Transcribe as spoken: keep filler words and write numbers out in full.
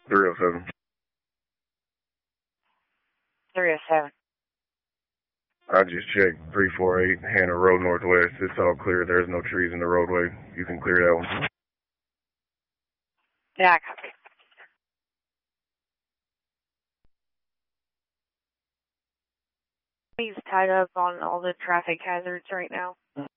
three oh seven. three oh seven. I just checked three four eight, Hannah Road Northwest. It's all clear. There's no trees in the roadway. You can clear that one. Yeah, I copy. He's tied up on all the traffic hazards right now.